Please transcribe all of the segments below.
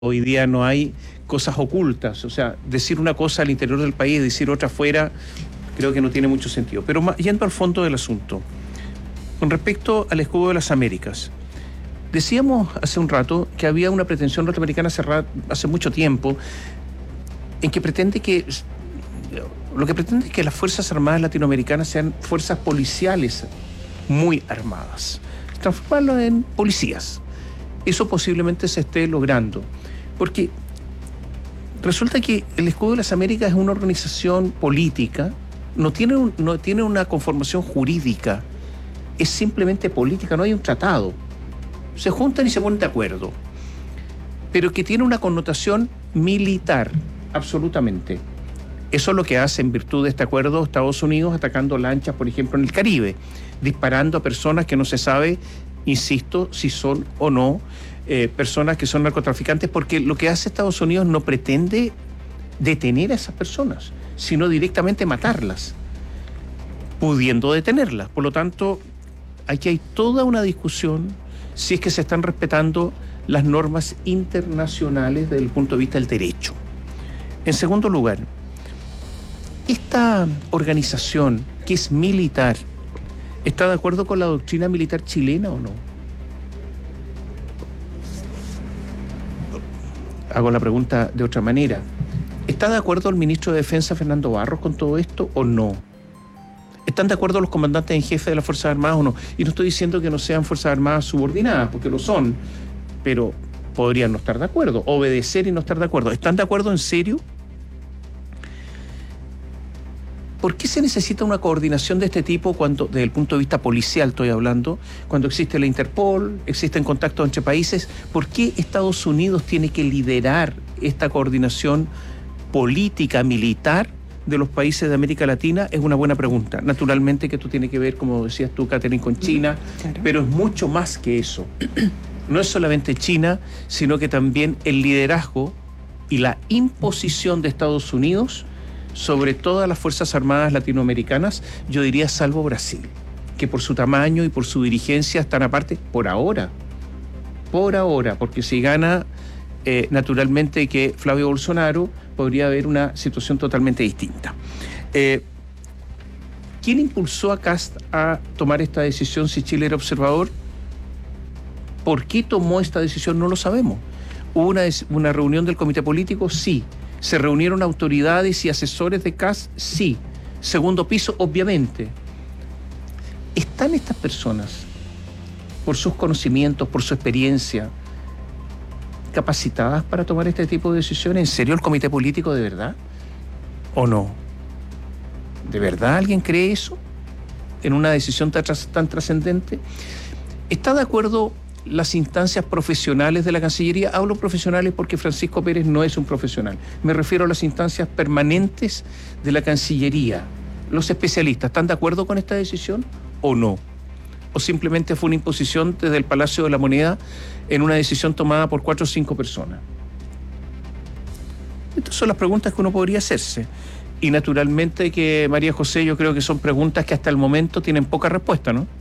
Hoy día no hay cosas ocultas, o sea, decir una cosa al interior del país y decir otra afuera, creo que no tiene mucho sentido. Pero yendo al fondo del asunto, con respecto al escudo de las Américas, decíamos hace un rato que había una pretensión norteamericana hace mucho tiempo, en que lo que pretende es que las Fuerzas Armadas latinoamericanas sean fuerzas policiales muy armadas, transformarlo en policías. Eso posiblemente se esté logrando, porque resulta que el Escudo de las Américas es una organización política, no tiene una conformación jurídica, es simplemente política, no hay un tratado. Se juntan y se ponen de acuerdo, pero que tiene una connotación militar, absolutamente. Eso es lo que hace en virtud de este acuerdo Estados Unidos atacando lanchas, por ejemplo, en el Caribe, disparando a personas que no se sabe, insisto, si son o no personas que son narcotraficantes, porque lo que hace Estados Unidos no pretende detener a esas personas, sino directamente matarlas, pudiendo detenerlas. Por lo tanto, aquí hay toda una discusión si es que se están respetando las normas internacionales desde el punto de vista del derecho. En segundo lugar, esta organización que es militar, ¿está de acuerdo con la doctrina militar chilena o no? Hago la pregunta de otra manera. ¿Está de acuerdo el ministro de Defensa, Fernando Barros, con todo esto o no? ¿Están de acuerdo los comandantes en jefe de las Fuerzas Armadas o no? Y no estoy diciendo que no sean Fuerzas Armadas subordinadas, porque lo son, pero podrían no estar de acuerdo, obedecer y no estar de acuerdo. ¿Están de acuerdo en serio? ¿Por qué se necesita una coordinación de este tipo cuando, desde el punto de vista policial estoy hablando, cuando existe la Interpol, existen contactos entre países? ¿Por qué Estados Unidos tiene que liderar esta coordinación política, militar de los países de América Latina? Es una buena pregunta. Naturalmente que esto tiene que ver, como decías tú, Catherine, con China, claro, pero es mucho más que eso. No es solamente China, sino que también el liderazgo y la imposición de Estados Unidos sobre todas las Fuerzas Armadas latinoamericanas, yo diría salvo Brasil, que por su tamaño y por su dirigencia están aparte por ahora, porque si gana naturalmente que Flavio Bolsonaro, podría haber una situación totalmente distinta. ¿Quién impulsó a Kast a tomar esta decisión si Chile era observador? ¿Por qué tomó esta decisión? No lo sabemos. ¿Hubo una reunión del comité político? Sí. ¿Se reunieron autoridades y asesores de Kast? Sí. Segundo piso, obviamente. ¿Están estas personas, por sus conocimientos, por su experiencia, capacitadas para tomar este tipo de decisiones? ¿En serio el comité político de verdad? ¿O no? ¿De verdad alguien cree eso? ¿En una decisión tan trascendente? ¿Está de acuerdo las instancias profesionales de la Cancillería? Hablo profesionales porque Francisco Pérez no es un profesional. Me refiero a las instancias permanentes de la Cancillería. Los especialistas, ¿están de acuerdo con esta decisión o no? ¿O simplemente fue una imposición desde el Palacio de la Moneda en una decisión tomada por 4 o 5 personas? Estas son las preguntas que uno podría hacerse. Y naturalmente que, María José, yo creo que son preguntas que hasta el momento tienen poca respuesta, ¿no?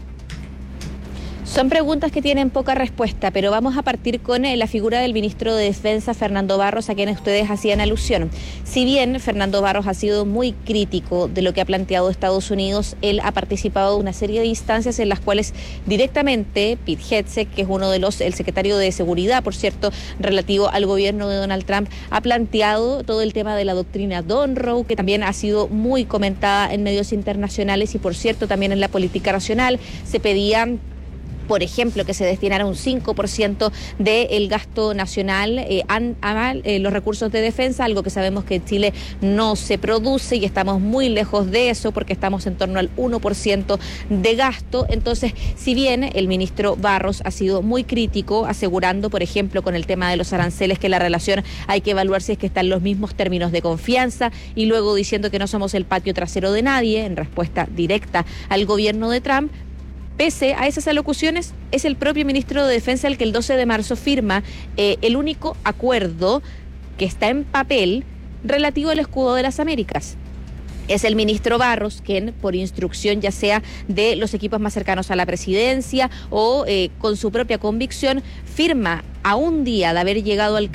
Son preguntas que tienen poca respuesta, pero vamos a partir con la figura del ministro de Defensa, Fernando Barros, a quien ustedes hacían alusión. Si bien Fernando Barros ha sido muy crítico de lo que ha planteado Estados Unidos, él ha participado en una serie de instancias en las cuales directamente Pete Hegseth, que es el secretario de Seguridad, por cierto, relativo al gobierno de Donald Trump, ha planteado todo el tema de la doctrina Monroe, que también ha sido muy comentada en medios internacionales y, por cierto, también en la política nacional. Se pedían, por ejemplo, que se destinara un 5% del gasto nacional a los recursos de defensa, algo que sabemos que en Chile no se produce y estamos muy lejos de eso porque estamos en torno al 1% de gasto. Entonces, si bien el ministro Barros ha sido muy crítico, asegurando, por ejemplo, con el tema de los aranceles, que la relación hay que evaluar si es que están en los mismos términos de confianza, y luego diciendo que no somos el patio trasero de nadie, en respuesta directa al gobierno de Trump, pese a esas alocuciones, es el propio ministro de Defensa el que el 12 de marzo firma el único acuerdo que está en papel relativo al escudo de las Américas. Es el ministro Barros quien, por instrucción ya sea de los equipos más cercanos a la presidencia o con su propia convicción, firma a un día de haber llegado al